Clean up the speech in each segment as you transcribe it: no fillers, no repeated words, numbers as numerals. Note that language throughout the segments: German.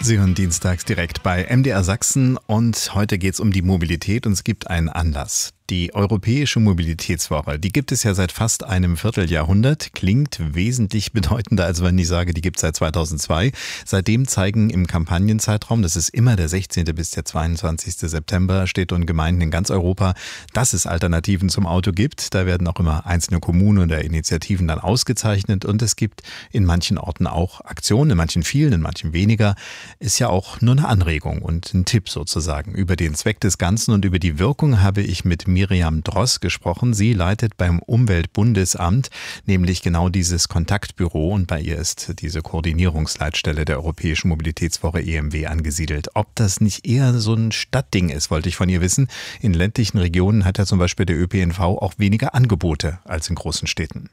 Sie hören dienstags direkt bei MDR Sachsen und heute geht es um die Mobilität und es gibt einen Anlass. Die Europäische Mobilitätswoche, die gibt es ja seit fast einem Vierteljahrhundert, klingt wesentlich bedeutender, als wenn ich sage, die gibt es seit 2002. Seitdem zeigen im Kampagnenzeitraum, das ist immer der 16. bis der 22. September, Städte und Gemeinden in ganz Europa, dass es Alternativen zum Auto gibt. Da werden auch immer einzelne Kommunen oder Initiativen dann ausgezeichnet und es gibt in manchen Orten auch Aktionen, in manchen vielen, in manchen weniger. Ist ja auch nur eine Anregung und ein Tipp sozusagen. Über den Zweck des Ganzen und über die Wirkung habe ich mit Miriam Dross gesprochen. Sie leitet beim Umweltbundesamt nämlich genau dieses Kontaktbüro und bei ihr ist diese Koordinierungsleitstelle der Europäischen Mobilitätswoche EMW angesiedelt. Ob das nicht eher so ein Stadtding ist, wollte ich von ihr wissen. In ländlichen Regionen hat ja zum Beispiel der ÖPNV auch weniger Angebote als in großen Städten.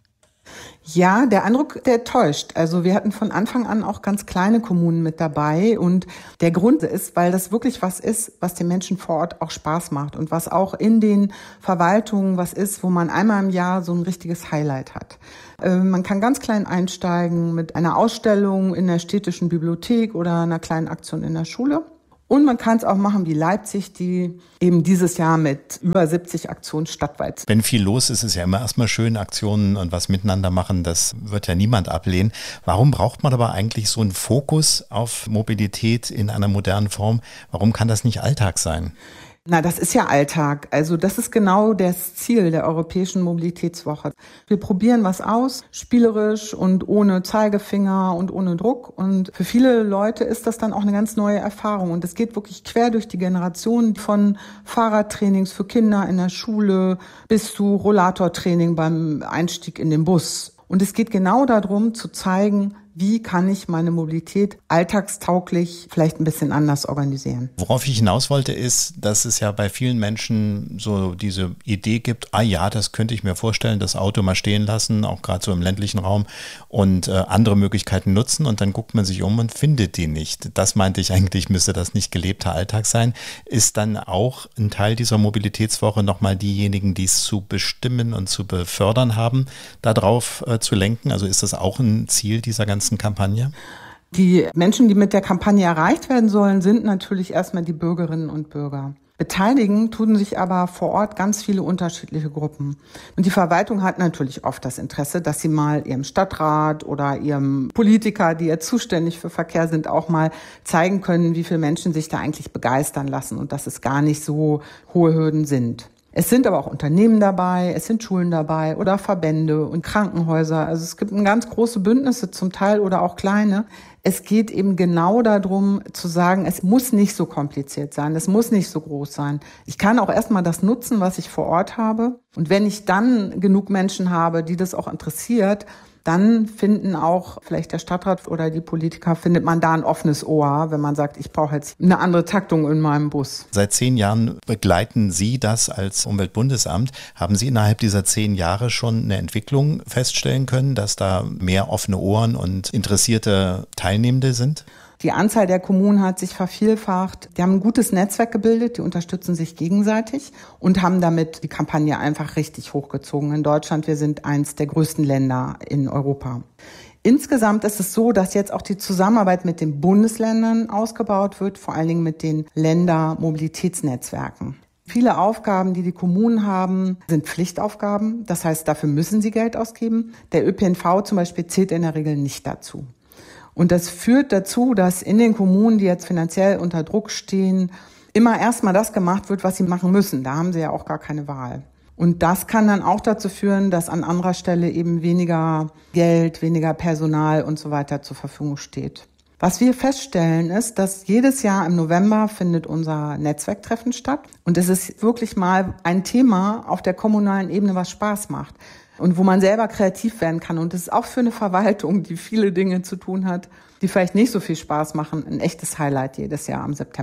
Ja, der Eindruck, der täuscht. Also wir hatten von Anfang an auch ganz kleine Kommunen mit dabei und der Grund ist, weil das wirklich was ist, was den Menschen vor Ort auch Spaß macht und was auch in den Verwaltungen was ist, wo man einmal im Jahr so ein richtiges Highlight hat. Man kann ganz klein einsteigen mit einer Ausstellung in der städtischen Bibliothek oder einer kleinen Aktion in der Schule. Und man kann es auch machen wie Leipzig, die eben dieses Jahr mit über 70 Aktionen stadtweit. Wenn viel los ist, ist ja immer erstmal schön, Aktionen und was miteinander machen, das wird ja niemand ablehnen. Warum braucht man aber eigentlich so einen Fokus auf Mobilität in einer modernen Form? Warum kann das nicht Alltag sein? Na, das ist ja Alltag. Also das ist genau das Ziel der Europäischen Mobilitätswoche. Wir probieren was aus, spielerisch und ohne Zeigefinger und ohne Druck. Und für viele Leute ist das dann auch eine ganz neue Erfahrung. Und es geht wirklich quer durch die Generationen von Fahrradtrainings für Kinder in der Schule bis zu Rollatortraining beim Einstieg in den Bus. Und es geht genau darum zu zeigen, wie kann ich meine Mobilität alltagstauglich vielleicht ein bisschen anders organisieren. Worauf ich hinaus wollte ist, dass es ja bei vielen Menschen so diese Idee gibt, das könnte ich mir vorstellen, das Auto mal stehen lassen, auch gerade so im ländlichen Raum und andere Möglichkeiten nutzen und dann guckt man sich um und findet die nicht. Das meinte ich eigentlich, müsste das nicht gelebter Alltag sein. Ist dann auch ein Teil dieser Mobilitätswoche nochmal diejenigen, die es zu bestimmen und zu befördern haben, darauf zu lenken? Also ist das auch ein Ziel dieser ganzen Kampagne? Die Menschen, die mit der Kampagne erreicht werden sollen, sind natürlich erstmal die Bürgerinnen und Bürger. Beteiligen tun sich aber vor Ort ganz viele unterschiedliche Gruppen. Und die Verwaltung hat natürlich oft das Interesse, dass sie mal ihrem Stadtrat oder ihrem Politiker, die jetzt zuständig für Verkehr sind, auch mal zeigen können, wie viele Menschen sich da eigentlich begeistern lassen und dass es gar nicht so hohe Hürden sind. Es sind aber auch Unternehmen dabei, es sind Schulen dabei oder Verbände und Krankenhäuser. Also es gibt ganz große Bündnisse zum Teil oder auch kleine. Es geht eben genau darum zu sagen, es muss nicht so kompliziert sein, es muss nicht so groß sein. Ich kann auch erstmal das nutzen, was ich vor Ort habe. Und wenn ich dann genug Menschen habe, die das auch interessiert, dann finden auch vielleicht der Stadtrat oder die Politiker, findet man da ein offenes Ohr, wenn man sagt, ich brauche jetzt eine andere Taktung in meinem Bus. Seit 10 Jahren begleiten Sie das als Umweltbundesamt. Haben Sie innerhalb dieser 10 Jahre schon eine Entwicklung feststellen können, dass da mehr offene Ohren und interessierte Teilnehmende sind? Die Anzahl der Kommunen hat sich vervielfacht. Die haben ein gutes Netzwerk gebildet, die unterstützen sich gegenseitig und haben damit die Kampagne einfach richtig hochgezogen. In Deutschland, wir sind eins der größten Länder in Europa. Insgesamt ist es so, dass jetzt auch die Zusammenarbeit mit den Bundesländern ausgebaut wird, vor allen Dingen mit den Ländermobilitätsnetzwerken. Viele Aufgaben, die die Kommunen haben, sind Pflichtaufgaben. Das heißt, dafür müssen sie Geld ausgeben. Der ÖPNV zum Beispiel zählt in der Regel nicht dazu. Und das führt dazu, dass in den Kommunen, die jetzt finanziell unter Druck stehen, immer erstmal das gemacht wird, was sie machen müssen. Da haben sie ja auch gar keine Wahl. Und das kann dann auch dazu führen, dass an anderer Stelle eben weniger Geld, weniger Personal und so weiter zur Verfügung steht. Was wir feststellen ist, dass jedes Jahr im November findet unser Netzwerktreffen statt. Und es ist wirklich mal ein Thema auf der kommunalen Ebene, was Spaß macht. Und wo man selber kreativ werden kann. Und das ist auch für eine Verwaltung, die viele Dinge zu tun hat, die vielleicht nicht so viel Spaß machen, ein echtes Highlight jedes Jahr im September.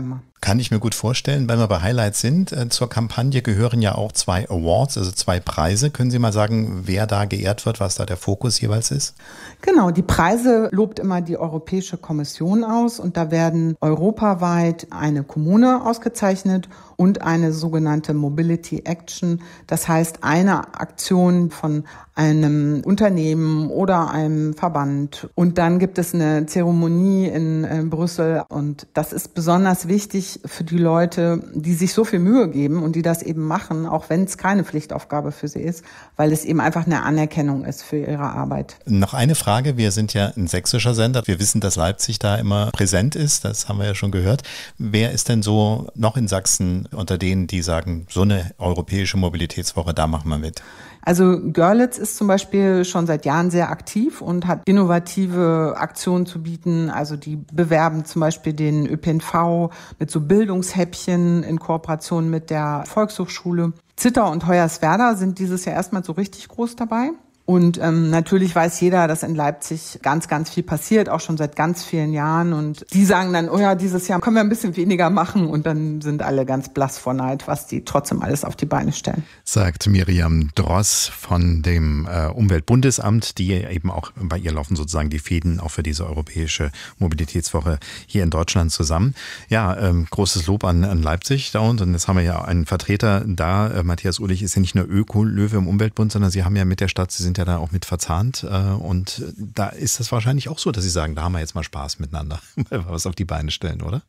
Kann ich mir gut vorstellen, weil wir bei Highlights sind. Zur Kampagne gehören ja auch 2 Awards, also 2 Preise. Können Sie mal sagen, wer da geehrt wird, was da der Fokus jeweils ist? Genau, die Preise lobt immer die Europäische Kommission aus und da werden europaweit eine Kommune ausgezeichnet und eine sogenannte Mobility Action. Das heißt, eine Aktion von einem Unternehmen oder einem Verband. Und dann gibt es eine Zeremonie in Brüssel. Und das ist besonders wichtig für die Leute, die sich so viel Mühe geben und die das eben machen, auch wenn es keine Pflichtaufgabe für sie ist, weil es eben einfach eine Anerkennung ist für ihre Arbeit. Noch eine Frage. Wir sind ja ein sächsischer Sender. Wir wissen, dass Leipzig da immer präsent ist. Das haben wir ja schon gehört. Wer ist denn so noch in Sachsen unter denen, die sagen, so eine europäische Mobilitätswoche, da machen wir mit? Also Görlitz ist zum Beispiel schon seit Jahren sehr aktiv und hat innovative Aktionen zu bieten. Also die bewerben zum Beispiel den ÖPNV mit so Bildungshäppchen in Kooperation mit der Volkshochschule. Zittau und Hoyerswerda sind dieses Jahr erstmal so richtig groß dabei. Und natürlich weiß jeder, dass in Leipzig ganz, ganz viel passiert, auch schon seit ganz vielen Jahren. Und die sagen dann, oh ja, dieses Jahr können wir ein bisschen weniger machen. Und dann sind alle ganz blass vor Neid, was die trotzdem alles auf die Beine stellen. Sagt Miriam Dross von dem Umweltbundesamt, die eben auch bei ihr laufen sozusagen die Fäden auch für diese europäische Mobilitätswoche hier in Deutschland zusammen. Ja, großes Lob an Leipzig da und jetzt haben wir ja einen Vertreter da. Matthias Uhlich ist ja nicht nur Öko-Löwe im Umweltbund, sondern Sie haben ja mit der Stadt, Sie sind ja da auch mit verzahnt und da ist das wahrscheinlich auch so, dass Sie sagen, da haben wir jetzt mal Spaß miteinander, weil wir was auf die Beine stellen, oder?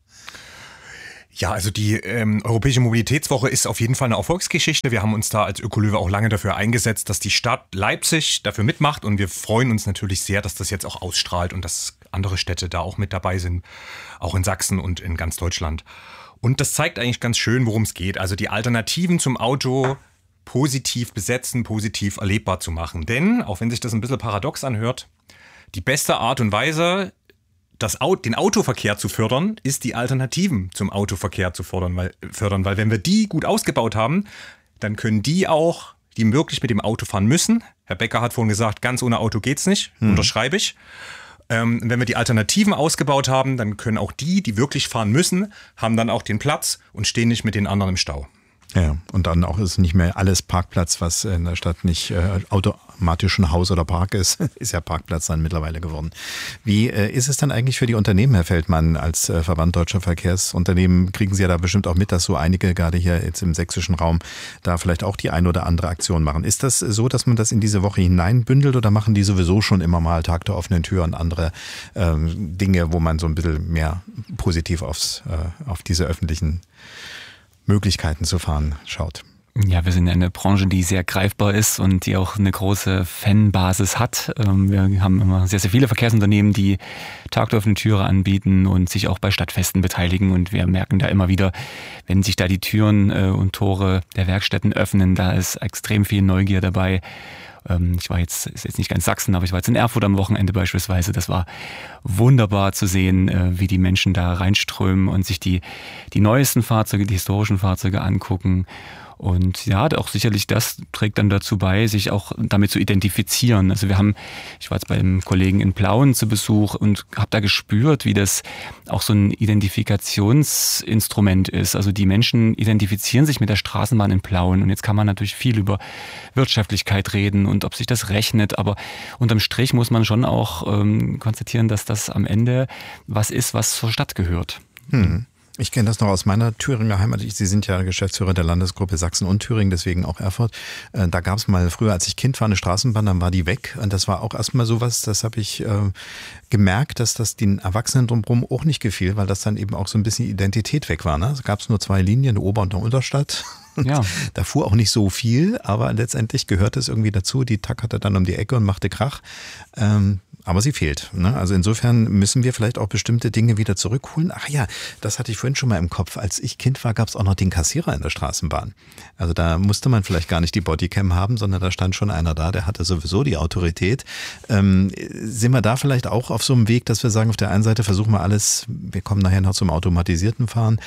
Ja, also die Europäische Mobilitätswoche ist auf jeden Fall eine Erfolgsgeschichte. Wir haben uns da als Ökolöwe auch lange dafür eingesetzt, dass die Stadt Leipzig dafür mitmacht und wir freuen uns natürlich sehr, dass das jetzt auch ausstrahlt und dass andere Städte da auch mit dabei sind, auch in Sachsen und in ganz Deutschland. Und das zeigt eigentlich ganz schön, worum es geht. Also die Alternativen zum Auto positiv besetzen, positiv erlebbar zu machen. Denn, auch wenn sich das ein bisschen paradox anhört, die beste Art und Weise, den Autoverkehr zu fördern, ist die Alternativen zum Autoverkehr zu fördern, weil wenn wir die gut ausgebaut haben, dann können die auch, die wirklich mit dem Auto fahren müssen. Herr Becker hat vorhin gesagt, ganz ohne Auto geht's nicht, unterschreibe ich. Wenn wir die Alternativen ausgebaut haben, dann können auch die wirklich fahren müssen, haben dann auch den Platz und stehen nicht mit den anderen im Stau. Ja, und dann auch ist nicht mehr alles Parkplatz, was in der Stadt nicht automatisch ein Haus oder Park ist, ist ja Parkplatz dann mittlerweile geworden. Wie ist es dann eigentlich für die Unternehmen, Herr Feldmann, als Verband Deutscher Verkehrsunternehmen? Kriegen Sie ja da bestimmt auch mit, dass so einige, gerade hier jetzt im sächsischen Raum, da vielleicht auch die ein oder andere Aktion machen. Ist das so, dass man das in diese Woche hineinbündelt oder machen die sowieso schon immer mal Tag der offenen Tür und andere Dinge, wo man so ein bisschen mehr positiv auf diese öffentlichen Möglichkeiten zu fahren schaut? Ja, wir sind ja eine Branche, die sehr greifbar ist und die auch eine große Fanbasis hat. Wir haben immer sehr, sehr viele Verkehrsunternehmen, die Tag der offenen Türe anbieten und sich auch bei Stadtfesten beteiligen. Und wir merken da immer wieder, wenn sich da die Türen und Tore der Werkstätten öffnen, da ist extrem viel Neugier dabei. Ich war ist jetzt nicht ganz Sachsen, aber ich war jetzt in Erfurt am Wochenende beispielsweise. Das war wunderbar zu sehen, wie die Menschen da reinströmen und sich die neuesten Fahrzeuge, die historischen Fahrzeuge angucken. Und ja, auch sicherlich das trägt dann dazu bei, sich auch damit zu identifizieren. Also ich war jetzt beim Kollegen in Plauen zu Besuch und habe da gespürt, wie das auch so ein Identifikationsinstrument ist. Also die Menschen identifizieren sich mit der Straßenbahn in Plauen und jetzt kann man natürlich viel über Wirtschaftlichkeit reden und ob sich das rechnet, aber unterm Strich muss man schon auch konstatieren, dass das am Ende was ist, was zur Stadt gehört. Ich kenne das noch aus meiner Thüringer Heimat. Sie sind ja Geschäftsführer der Landesgruppe Sachsen und Thüringen, deswegen auch Erfurt. Da gab es mal früher, als ich Kind war, eine Straßenbahn, dann war die weg. Und das war auch erstmal sowas, das habe ich gemerkt, dass das den Erwachsenen drumherum auch nicht gefiel, weil das dann eben auch so ein bisschen Identität weg war. Ne? Es gab nur 2 Linien, eine Ober- und eine Unterstadt. Ja. Da fuhr auch nicht so viel, aber letztendlich gehörte es irgendwie dazu. Die tackerte dann um die Ecke und machte Krach. Aber sie fehlt. Ne? Also insofern müssen wir vielleicht auch bestimmte Dinge wieder zurückholen. Ach ja, das hatte ich vorhin schon mal im Kopf. Als ich Kind war, gab es auch noch den Kassierer in der Straßenbahn. Also da musste man vielleicht gar nicht die Bodycam haben, sondern da stand schon einer da, der hatte sowieso die Autorität. Sind wir da vielleicht auch auf so einem Weg, dass wir sagen, auf der einen Seite versuchen wir alles, wir kommen nachher noch zum automatisierten Fahren,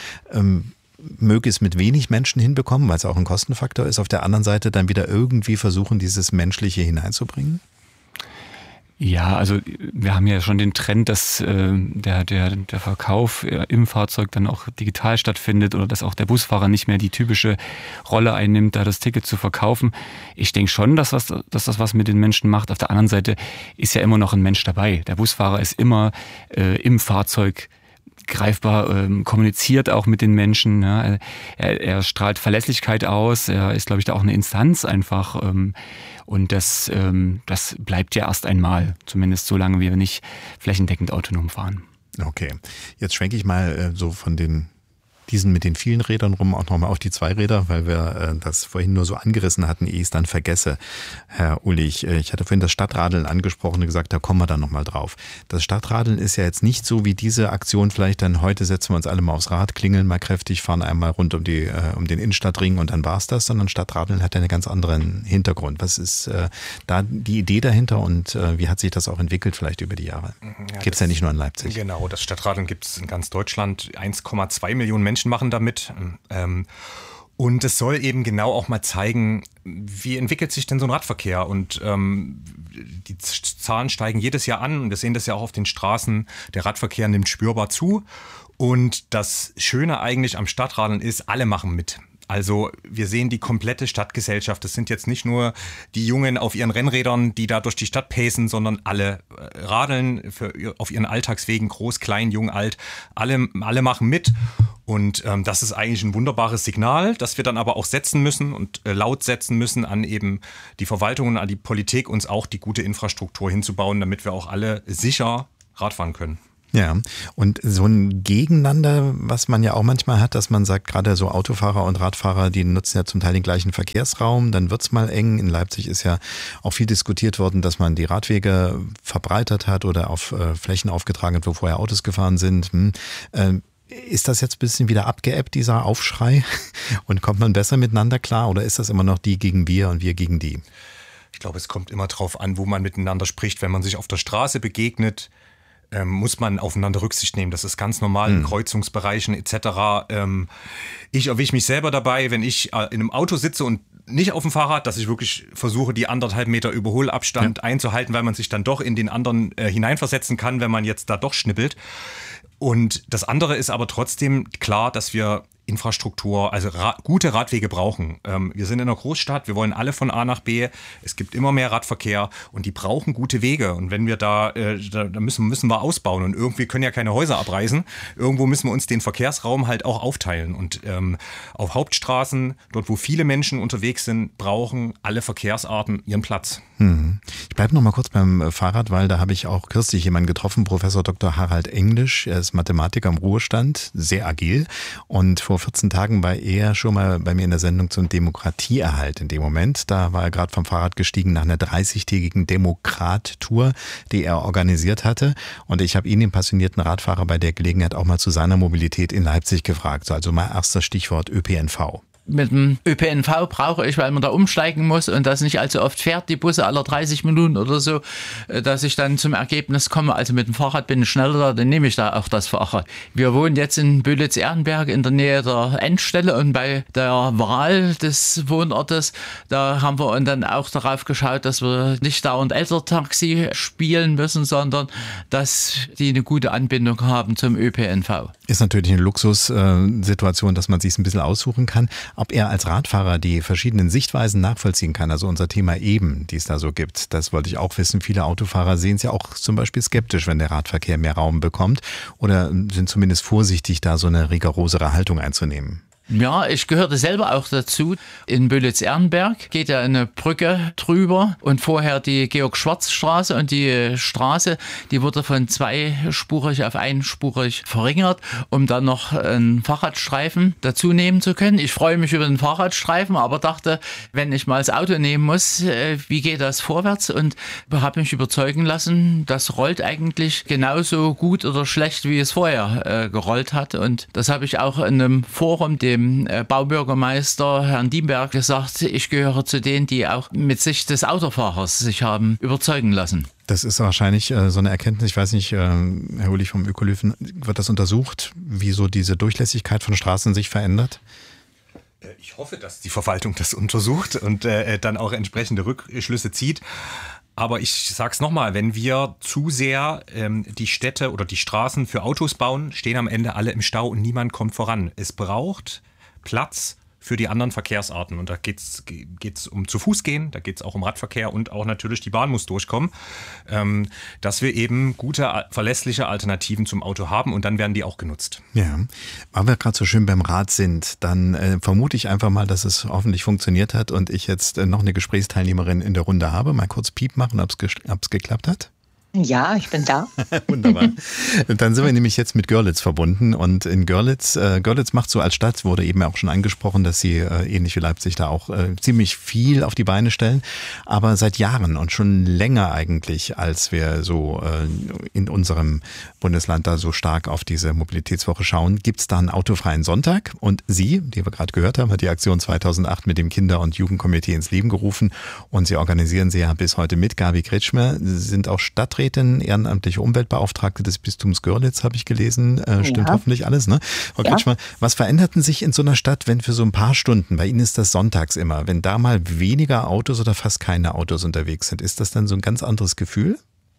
möge es mit wenig Menschen hinbekommen, weil es auch ein Kostenfaktor ist, auf der anderen Seite dann wieder irgendwie versuchen, dieses Menschliche hineinzubringen? Ja, also wir haben ja schon den Trend, dass der Verkauf im Fahrzeug dann auch digital stattfindet oder dass auch der Busfahrer nicht mehr die typische Rolle einnimmt, da das Ticket zu verkaufen. Ich denke schon, dass das was mit den Menschen macht. Auf der anderen Seite ist ja immer noch ein Mensch dabei. Der Busfahrer ist immer im Fahrzeug greifbar, kommuniziert auch mit den Menschen. Ja. Er strahlt Verlässlichkeit aus. Er ist, glaube ich, da auch eine Instanz einfach. Und das bleibt ja erst einmal, zumindest solange wir nicht flächendeckend autonom fahren. Okay, jetzt schwenke ich mal so von diesen mit den vielen Rädern rum auch nochmal auf die Zweiräder, weil wir das vorhin nur so angerissen hatten, ehe ich es dann vergesse. Herr Ulich, ich hatte vorhin das Stadtradeln angesprochen und gesagt, da kommen wir dann nochmal drauf. Das Stadtradeln ist ja jetzt nicht so wie diese Aktion vielleicht dann, heute setzen wir uns alle mal aufs Rad, klingeln mal kräftig, fahren einmal rund um den Innenstadtring und dann war's das, sondern Stadtradeln hat ja einen ganz anderen Hintergrund. Was ist da die Idee dahinter und wie hat sich das auch entwickelt vielleicht über die Jahre? Ja, gibt es ja nicht nur in Leipzig. Genau, das Stadtradeln gibt es in ganz Deutschland. 1,2 Millionen Menschen machen damit. Und es soll eben genau auch mal zeigen, wie entwickelt sich denn so ein Radverkehr? Und die Zahlen steigen jedes Jahr an. Und wir sehen das ja auch auf den Straßen. Der Radverkehr nimmt spürbar zu. Und das Schöne eigentlich am Stadtradeln ist, alle machen mit. Also wir sehen die komplette Stadtgesellschaft. Das sind jetzt nicht nur die Jungen auf ihren Rennrädern, die da durch die Stadt pacen, sondern alle radeln auf ihren Alltagswegen, groß, klein, jung, alt. Alle machen mit. Und das ist eigentlich ein wunderbares Signal, das wir dann aber auch setzen müssen und laut setzen müssen an eben die Verwaltung und an die Politik, uns auch die gute Infrastruktur hinzubauen, damit wir auch alle sicher Radfahren können. Ja, und so ein Gegeneinander, was man ja auch manchmal hat, dass man sagt, gerade so Autofahrer und Radfahrer, die nutzen ja zum Teil den gleichen Verkehrsraum, dann wird's mal eng. In Leipzig ist ja auch viel diskutiert worden, dass man die Radwege verbreitert hat oder auf Flächen aufgetragen hat, wo vorher Autos gefahren sind. Ist das jetzt ein bisschen wieder abgeebbt, dieser Aufschrei? Und kommt man besser miteinander klar oder ist das immer noch die gegen wir und wir gegen die? Ich glaube, es kommt immer drauf an, wo man miteinander spricht. Wenn man sich auf der Straße begegnet, muss man aufeinander Rücksicht nehmen. Das ist ganz normal in Kreuzungsbereichen etc. Ich erwische mich selber dabei, wenn ich in einem Auto sitze und nicht auf dem Fahrrad, dass ich wirklich versuche, die 1,5 Meter Überholabstand einzuhalten, weil man sich dann doch in den anderen hineinversetzen kann, wenn man jetzt da doch schnippelt. Und das andere ist aber trotzdem klar, dass wir Infrastruktur, also gute Radwege brauchen. Wir sind in einer Großstadt, wir wollen alle von A nach B. Es gibt immer mehr Radverkehr und die brauchen gute Wege. Und wenn wir da müssen wir ausbauen. Und irgendwie können ja keine Häuser abreißen. Irgendwo müssen wir uns den Verkehrsraum halt auch aufteilen. Und auf Hauptstraßen, dort wo viele Menschen unterwegs sind, brauchen alle Verkehrsarten ihren Platz. Ich bleibe noch mal kurz beim Fahrrad, weil da habe ich auch kürzlich jemanden getroffen, Professor Dr. Harald Englisch. Er ist Mathematiker im Ruhestand, sehr agil. Und vor 14 Tagen war er schon mal bei mir in der Sendung zum Demokratieerhalt in dem Moment. Da war er gerade vom Fahrrad gestiegen nach einer 30-tägigen Demokrat-Tour, die er organisiert hatte. Und ich habe ihn, den passionierten Radfahrer, bei der Gelegenheit auch mal zu seiner Mobilität in Leipzig gefragt. Also mal erster Stichwort ÖPNV. Mit dem ÖPNV brauche ich, weil man da umsteigen muss und das nicht allzu oft fährt, die Busse alle 30 Minuten oder so, dass ich dann zum Ergebnis komme, also mit dem Fahrrad bin ich schneller, dann nehme ich da auch das Fahrrad. Wir wohnen jetzt in Böhlitz-Ehrenberg in der Nähe der Endstelle und bei der Wahl des Wohnortes, da haben wir uns dann auch darauf geschaut, dass wir nicht dauernd Elterntaxi spielen müssen, sondern dass die eine gute Anbindung haben zum ÖPNV. Ist natürlich eine Luxussituation, dass man sich ein bisschen aussuchen kann. Ob er als Radfahrer die verschiedenen Sichtweisen nachvollziehen kann, also unser Thema eben, die es da so gibt, das wollte ich auch wissen. Viele Autofahrer sehen es ja auch zum Beispiel skeptisch, wenn der Radverkehr mehr Raum bekommt oder sind zumindest vorsichtig, da so eine rigorosere Haltung einzunehmen. Ja, ich gehörte selber auch dazu. In Böhlitz-Ehrenberg geht ja eine Brücke drüber und vorher die Georg-Schwarz-Straße und die Straße, die wurde von zweispurig auf einspurig verringert, um dann noch einen Fahrradstreifen dazu nehmen zu können. Ich freue mich über den Fahrradstreifen, aber dachte, wenn ich mal das Auto nehmen muss, wie geht das vorwärts? Und habe mich überzeugen lassen, das rollt eigentlich genauso gut oder schlecht, wie es vorher gerollt hat. Und das habe ich auch in einem Forum, dem Baubürgermeister Herrn Diemberg gesagt, ich gehöre zu denen, die auch mit Sicht des Autofahrers sich haben überzeugen lassen. Das ist wahrscheinlich so eine Erkenntnis, ich weiß nicht, Herr Ulich vom Ökolyphen, wird das untersucht, wie so diese Durchlässigkeit von Straßen sich verändert? Ich hoffe, dass die Verwaltung das untersucht und dann auch entsprechende Rückschlüsse zieht. Aber ich sag's nochmal, wenn wir zu sehr die Städte oder die Straßen für Autos bauen, stehen am Ende alle im Stau und niemand kommt voran. Es braucht Platz für die anderen Verkehrsarten. Und da geht's um zu Fuß gehen, da geht's auch um Radverkehr und auch natürlich die Bahn muss durchkommen, dass wir eben gute, verlässliche Alternativen zum Auto haben und dann werden die auch genutzt. Ja, weil wir gerade so schön beim Rad sind, dann vermute ich einfach mal, dass es hoffentlich funktioniert hat und ich jetzt noch eine Gesprächsteilnehmerin in der Runde habe. Mal kurz Piep machen, ob's geklappt hat. Ja, ich bin da. Wunderbar. Dann sind wir nämlich jetzt mit Görlitz verbunden und in Görlitz macht so als Stadt, wurde eben auch schon angesprochen, dass sie ähnlich wie Leipzig da auch ziemlich viel auf die Beine stellen, aber seit Jahren und schon länger eigentlich, als wir so in unserem Bundesland da so stark auf diese Mobilitätswoche schauen, gibt's da einen autofreien Sonntag und Sie, die wir gerade gehört haben, hat die Aktion 2008 mit dem Kinder- und Jugendkomitee ins Leben gerufen und Sie organisieren sie ja bis heute mit. Gabi Kretschmer, Sie sind auch Stadträtin, ehrenamtliche Umweltbeauftragte des Bistums Görlitz, habe ich gelesen. Stimmt hoffentlich alles, ne? Frau Kretschmer, was veränderten sich in so einer Stadt, wenn für so ein paar Stunden, bei Ihnen ist das sonntags immer, wenn da mal weniger Autos oder fast keine Autos unterwegs sind, ist das dann so ein ganz anderes Gefühl?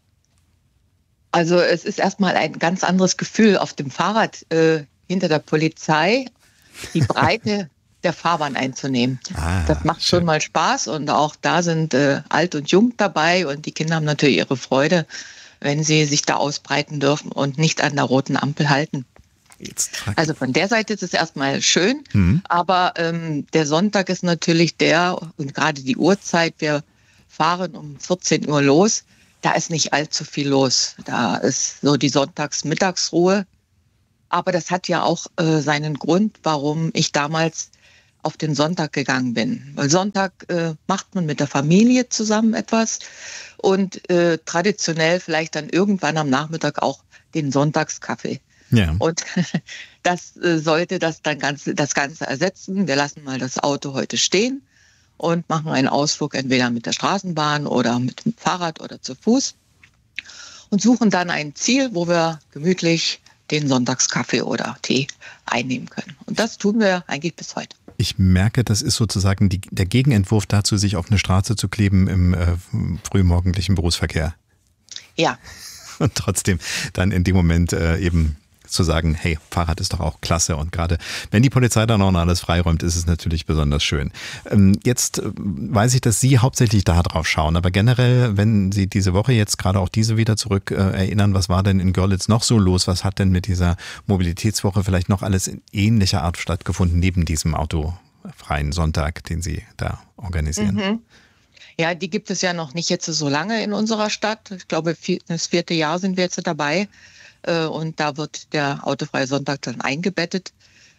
Also es ist erstmal ein ganz anderes Gefühl auf dem Fahrrad hinter der Polizei, die Breite der Fahrbahn einzunehmen. Das macht schon mal Spaß und auch da sind alt und jung dabei und die Kinder haben natürlich ihre Freude, wenn sie sich da ausbreiten dürfen und nicht an der roten Ampel halten. Also von der Seite ist es erstmal schön, aber der Sonntag ist natürlich und gerade die Uhrzeit, wir fahren um 14 Uhr los, da ist nicht allzu viel los. Da ist so die Sonntagsmittagsruhe. Aber das hat ja auch seinen Grund, warum ich damals auf den Sonntag gegangen bin. Weil Sonntag macht man mit der Familie zusammen etwas und traditionell vielleicht dann irgendwann am Nachmittag auch den Sonntagskaffee. Ja. Und das sollte das Ganze ersetzen. Wir lassen mal das Auto heute stehen und machen einen Ausflug entweder mit der Straßenbahn oder mit dem Fahrrad oder zu Fuß und suchen dann ein Ziel, wo wir gemütlich den Sonntagskaffee oder Tee einnehmen können. Und das tun wir eigentlich bis heute. Ich merke, das ist sozusagen der Gegenentwurf dazu, sich auf eine Straße zu kleben im frühmorgendlichen Berufsverkehr. Ja. Und trotzdem dann in dem Moment eben zu sagen, hey, Fahrrad ist doch auch klasse und gerade wenn die Polizei dann auch noch alles freiräumt, ist es natürlich besonders schön. Jetzt weiß ich, dass Sie hauptsächlich da drauf schauen, aber generell, wenn Sie diese Woche jetzt gerade auch diese wieder zurück erinnern, was war denn in Görlitz noch so los? Was hat denn mit dieser Mobilitätswoche vielleicht noch alles in ähnlicher Art stattgefunden, neben diesem autofreien Sonntag, den Sie da organisieren? Mhm. Ja, die gibt es ja noch nicht jetzt so lange in unserer Stadt. Ich glaube, das 4. Jahr sind wir jetzt dabei. Und da wird der autofreie Sonntag dann eingebettet.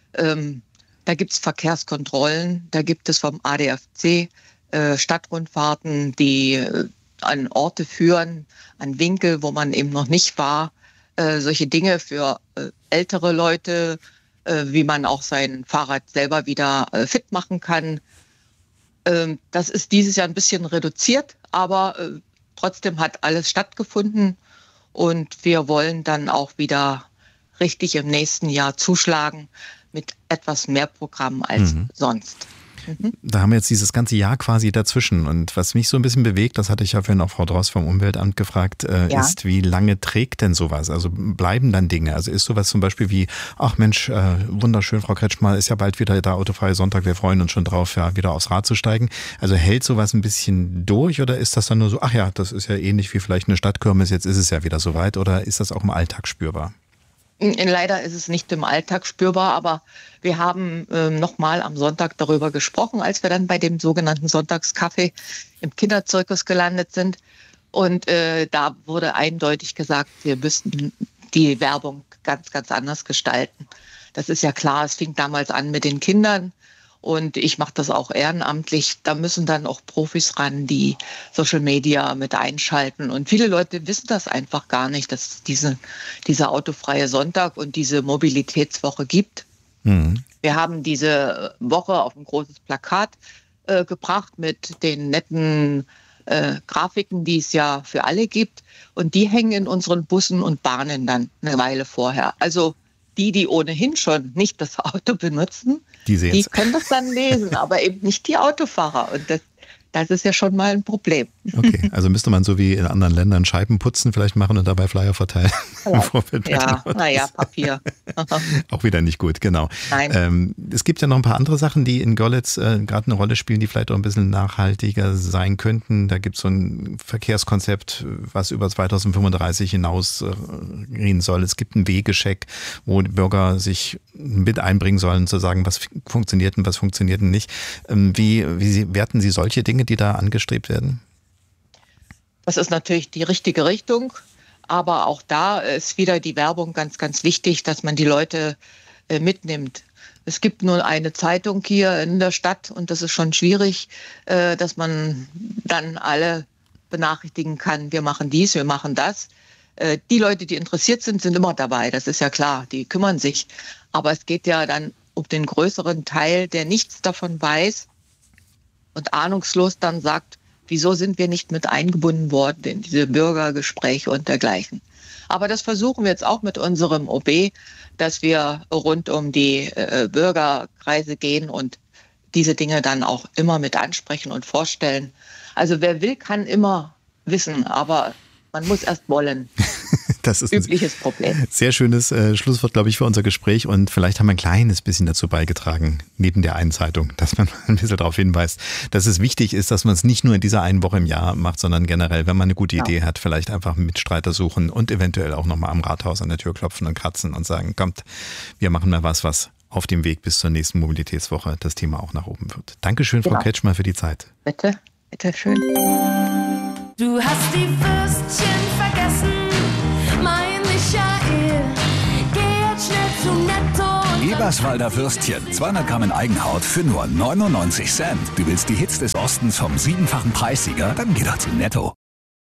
Da gibt es Verkehrskontrollen, da gibt es vom ADFC Stadtrundfahrten, die an Orte führen, an Winkel, wo man eben noch nicht war. Solche Dinge für ältere Leute, wie man auch sein Fahrrad selber wieder fit machen kann. Das ist dieses Jahr ein bisschen reduziert, aber trotzdem hat alles stattgefunden. Und wir wollen dann auch wieder richtig im nächsten Jahr zuschlagen mit etwas mehr Programmen als sonst. Da haben wir jetzt dieses ganze Jahr quasi dazwischen. Und was mich so ein bisschen bewegt, das hatte ich ja vorhin auch Frau Dross vom Umweltamt gefragt, ist, wie lange trägt denn sowas? Also bleiben dann Dinge? Also ist sowas zum Beispiel wie, ach Mensch, wunderschön, Frau Kretschmer, ist ja bald wieder der autofreie Sonntag, wir freuen uns schon drauf, ja, wieder aufs Rad zu steigen. Also hält sowas ein bisschen durch oder ist das dann nur so, ach ja, das ist ja ähnlich wie vielleicht eine Stadtkirmes, jetzt ist es ja wieder soweit, oder ist das auch im Alltag spürbar? Leider ist es nicht im Alltag spürbar, aber wir haben nochmal am Sonntag darüber gesprochen, als wir dann bei dem sogenannten Sonntagskaffee im Kinderzirkus gelandet sind. Und da wurde eindeutig gesagt, wir müssten die Werbung ganz, ganz anders gestalten. Das ist ja klar, es fing damals an mit den Kindern. Und ich mache das auch ehrenamtlich. Da müssen dann auch Profis ran, die Social Media mit einschalten. Und viele Leute wissen das einfach gar nicht, dass es diese autofreie Sonntag und diese Mobilitätswoche gibt. Wir haben diese Woche auf ein großes Plakat gebracht mit den netten Grafiken, die es ja für alle gibt. Und die hängen in unseren Bussen und Bahnen dann eine Weile vorher. Also die ohnehin schon nicht das Auto benutzen, die können das dann lesen, aber eben nicht die Autofahrer. Und das ist ja schon mal ein Problem. Okay, also müsste man so wie in anderen Ländern Scheiben putzen vielleicht machen und dabei Flyer verteilen. Ja, naja, Papier. Auch wieder nicht gut, genau. Nein. Es gibt ja noch ein paar andere Sachen, die in Görlitz gerade eine Rolle spielen, die vielleicht auch ein bisschen nachhaltiger sein könnten. Da gibt es so ein Verkehrskonzept, was über 2035 hinaus gehen soll. Es gibt einen Wegecheck, wo die Bürger sich mit einbringen sollen, zu sagen, was funktioniert und was funktioniert nicht. Wie werten Sie solche Dinge, die da angestrebt werden? Das ist natürlich die richtige Richtung, aber auch da ist wieder die Werbung ganz, ganz wichtig, dass man die Leute mitnimmt. Es gibt nur eine Zeitung hier in der Stadt und das ist schon schwierig, dass man dann alle benachrichtigen kann, wir machen dies, wir machen das. Die Leute, die interessiert sind, sind immer dabei, das ist ja klar, die kümmern sich. Aber es geht ja dann um den größeren Teil, der nichts davon weiß und ahnungslos dann sagt, wieso sind wir nicht mit eingebunden worden in diese Bürgergespräche und dergleichen. Aber das versuchen wir jetzt auch mit unserem OB, dass wir rund um die Bürgerkreise gehen und diese Dinge dann auch immer mit ansprechen und vorstellen. Also wer will, kann immer wissen, aber man muss erst wollen. Das ist ein übliches Problem. Sehr schönes Schlusswort, glaube ich, für unser Gespräch. Und vielleicht haben wir ein kleines bisschen dazu beigetragen, neben der einen Zeitung, dass man ein bisschen darauf hinweist, dass es wichtig ist, dass man es nicht nur in dieser einen Woche im Jahr macht, sondern generell, wenn man eine gute Idee hat, vielleicht einfach Mitstreiter suchen und eventuell auch nochmal am Rathaus an der Tür klopfen und kratzen und sagen, kommt, wir machen mal was auf dem Weg bis zur nächsten Mobilitätswoche das Thema auch nach oben wird. Dankeschön, Frau Kretschmer, für die Zeit. Bitte, bitte schön. Du hast die Würstchen vergessen, mein Michael. Geh jetzt schnell zu Netto. Eberswalder Würstchen, 200 Gramm in Eigenhaut für nur 99 Cent. Du willst die Hits des Ostens vom 7-fachen Preissieger? Dann geh doch zu Netto.